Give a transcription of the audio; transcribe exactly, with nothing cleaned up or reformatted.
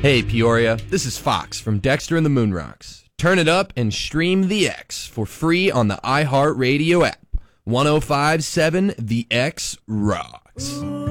Hey Peoria, this is Fox from Dexter and the Moonrocks. Turn it up and stream The X for free on the iHeartRadio app. one oh five point seven The X rocks.